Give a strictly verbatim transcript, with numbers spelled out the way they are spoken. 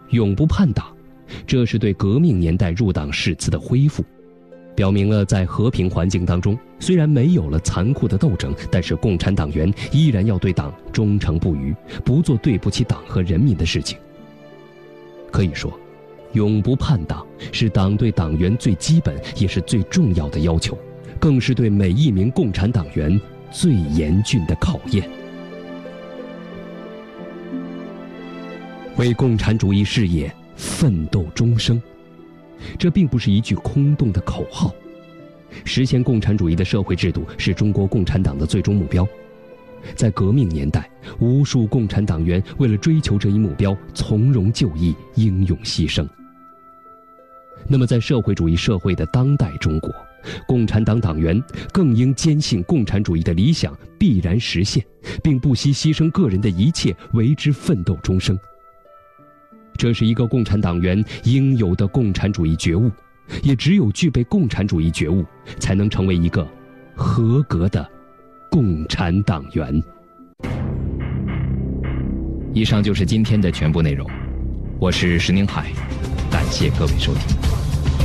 永不叛党，这是对革命年代入党誓词的恢复，表明了在和平环境当中，虽然没有了残酷的斗争，但是共产党员依然要对党忠诚不渝，不做对不起党和人民的事情。可以说，永不叛党是党对党员最基本也是最重要的要求，更是对每一名共产党员最严峻的考验。为共产主义事业奋斗终生，这并不是一句空洞的口号。实现共产主义的社会制度是中国共产党的最终目标。在革命年代，无数共产党员为了追求这一目标，从容就义，英勇牺牲。那么在社会主义社会的当代中国，共产党党员更应坚信共产主义的理想必然实现，并不惜牺牲个人的一切为之奋斗终生。这是一个共产党员应有的共产主义觉悟，也只有具备共产主义觉悟，才能成为一个合格的共产党员。以上就是今天的全部内容，我是石宁海，感谢各位收听。